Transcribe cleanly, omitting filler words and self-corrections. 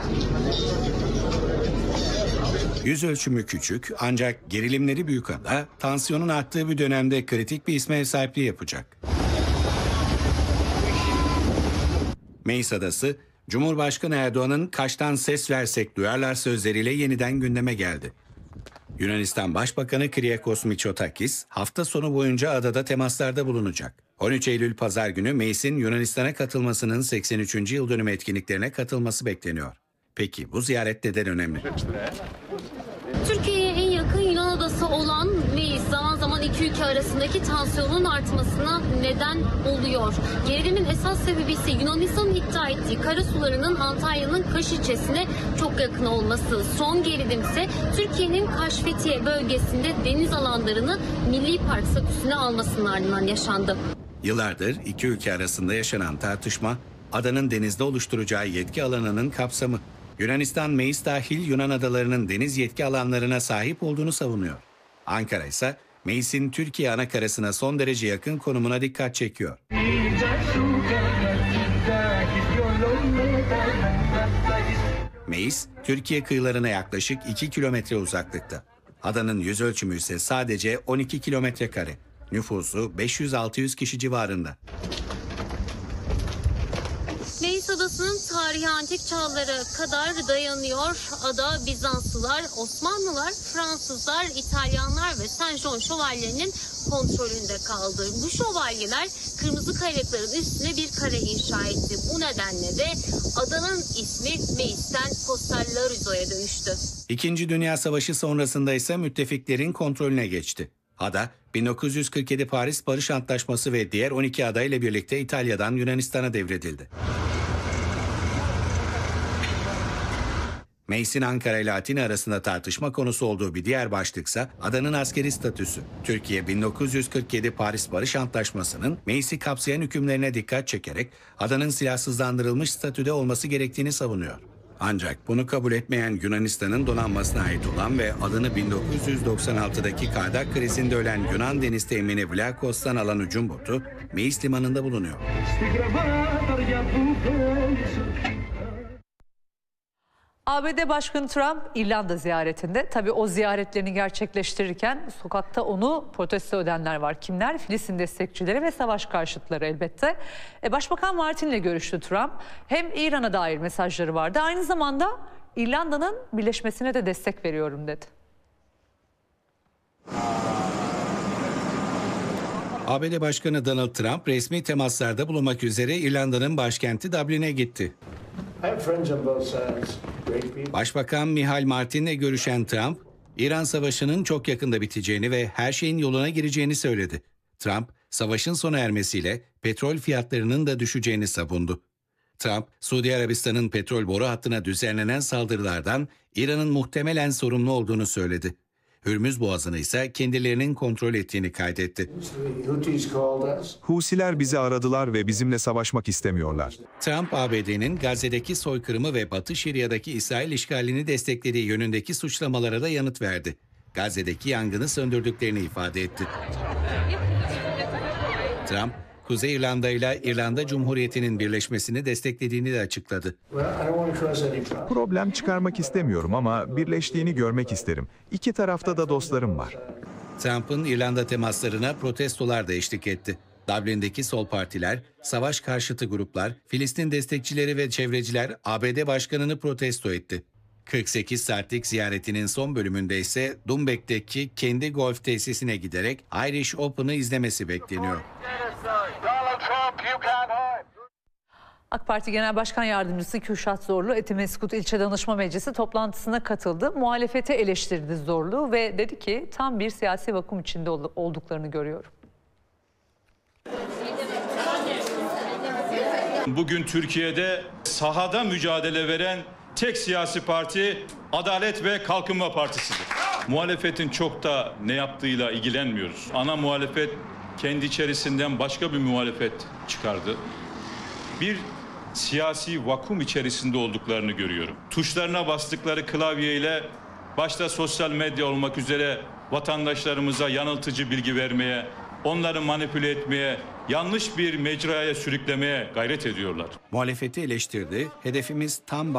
Yüz ölçümü küçük ancak gerilimleri büyük ada, tansiyonun arttığı bir dönemde kritik bir isme ev sahipliği yapacak. Meis Adası, Cumhurbaşkanı Erdoğan'ın "Kaş'tan ses versek duyarlar" sözleriyle yeniden gündeme geldi. Yunanistan Başbakanı Kyriakos Mitsotakis hafta sonu boyunca adada temaslarda bulunacak. 13 Eylül Pazar günü Meis'in Yunanistan'a katılmasının 83. yıl dönümü etkinliklerine katılması bekleniyor. Peki bu ziyaret neden önemli? Türkiye'ye en yakın Yunan adası olan Meis zaman zaman iki ülke arasındaki tansiyonun artmasına neden oluyor. Gerilimin esas sebebi ise Yunanistan'ın iddia ettiği karasularının Antalya'nın Kaş ilçesine çok yakın olması. Son gerilim ise Türkiye'nin Kaş-Fethiye bölgesinde deniz alanlarını milli park statüsüne almasının ardından yaşandı. Yıllardır iki ülke arasında yaşanan tartışma, adanın denizde oluşturacağı yetki alanının kapsamı. Yunanistan, Meis dahil Yunan adalarının deniz yetki alanlarına sahip olduğunu savunuyor. Ankara ise Meis'in Türkiye anakarasına son derece yakın konumuna dikkat çekiyor. Meis, Türkiye kıyılarına yaklaşık 2 kilometre uzaklıkta. Adanın yüzölçümü ise sadece 12 kilometre kare. Nüfusu 500-600 kişi civarında. Meis Adası'nın tarihi antik çağlara kadar dayanıyor. Ada Bizanslılar, Osmanlılar, Fransızlar, İtalyanlar ve Saint John şövalyelerinin kontrolünde kaldı. Bu şövalyeler kırmızı kayalıkların üstüne bir kare inşa etti. Bu nedenle de adanın ismi Meis'ten Costa Larizo'ya dönüştü. İkinci Dünya Savaşı sonrasında ise müttefiklerin kontrolüne geçti. Ada, 1947 Paris Barış Antlaşması ve diğer 12 ada ile birlikte İtalya'dan Yunanistan'a devredildi. Meis'in Ankara ile Atina arasında tartışma konusu olduğu bir diğer başlıksa adanın askeri statüsü. Türkiye, 1947 Paris Barış Antlaşması'nın Meis'i kapsayan hükümlerine dikkat çekerek adanın silahsızlandırılmış statüde olması gerektiğini savunuyor. Ancak bunu kabul etmeyen Yunanistan'ın donanmasına ait olan ve adını 1996'daki Kardak krizinde ölen Yunan deniz temini Vlakos'tan alan hücum botu Meis limanında bulunuyor. ABD Başkanı Trump İrlanda ziyaretinde. Tabii o ziyaretlerini gerçekleştirirken sokakta onu protesto edenler var. Kimler? Filistin destekçileri ve savaş karşıtları elbette. Başbakan Martin'le görüştü Trump. Hem İran'a dair mesajları vardı. Aynı zamanda İrlanda'nın birleşmesine de destek veriyorum dedi. ABD Başkanı Donald Trump resmi temaslarda bulunmak üzere İrlanda'nın başkenti Dublin'e gitti. Başbakan Michael Martin'le görüşen Trump, İran Savaşı'nın çok yakında biteceğini ve her şeyin yoluna gireceğini söyledi. Trump, savaşın sona ermesiyle petrol fiyatlarının da düşeceğini savundu. Trump, Suudi Arabistan'ın petrol boru hattına düzenlenen saldırılardan İran'ın muhtemelen sorumlu olduğunu söyledi. Hürmüz Boğazı'nı ise kendilerinin kontrol ettiğini kaydetti. Husiler bizi aradılar ve bizimle savaşmak istemiyorlar. Trump, ABD'nin Gazze'deki soykırımı ve Batı Şeria'daki İsrail işgalini desteklediği yönündeki suçlamalara da yanıt verdi. Gazze'deki yangını söndürdüklerini ifade etti. Trump, Kuzey İrlanda ile İrlanda Cumhuriyeti'nin birleşmesini desteklediğini de açıkladı. Problem çıkarmak istemiyorum ama birleştiğini görmek isterim. İki tarafta da dostlarım var. Trump'ın İrlanda temaslarına protestolar da eşlik etti. Dublin'deki sol partiler, savaş karşıtı gruplar, Filistin destekçileri ve çevreciler ABD Başkanı'nı protesto etti. 48 saatlik ziyaretinin son bölümünde ise Dumbek'teki kendi golf tesisine giderek Irish Open'ı izlemesi bekleniyor. AK Parti Genel Başkan Yardımcısı Kürşat Zorlu, Etimeskut İlçe Danışma Meclisi toplantısına katıldı. Muhalefeti eleştirdi Zorlu ve dedi ki tam bir siyasi vakum içinde olduklarını görüyorum. Bugün Türkiye'de sahada mücadele veren tek siyasi parti Adalet ve Kalkınma Partisi'dir. Muhalefetin çok da ne yaptığıyla ilgilenmiyoruz. Ana muhalefet kendi içerisinden başka bir muhalefet çıkardı. Bir siyasi vakum içerisinde olduklarını görüyorum. Tuşlarına bastıkları klavyeyle başta sosyal medya olmak üzere vatandaşlarımıza yanıltıcı bilgi vermeye, onları manipüle etmeye, yanlış bir mecraya sürüklemeye gayret ediyorlar. Muhalefeti eleştirdi. Hedefimiz tam